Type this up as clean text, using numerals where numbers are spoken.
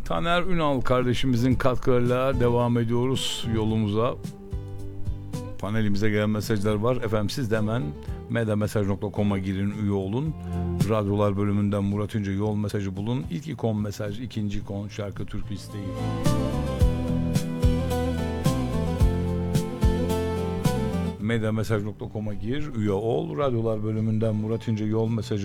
Taner Ünal kardeşimizin katkılarıyla devam ediyoruz yolumuza. Panelimize gelen mesajlar var. Efendim siz de hemen medamesaj.com'a girin, üye olun. Radyolar bölümünden Murat İnce yol mesajı bulun. İlk ikon mesaj, ikinci ikon şarkı türkü isteği. medamesaj.com'a gir, üye ol. Radyolar bölümünden Murat İnce yol mesajı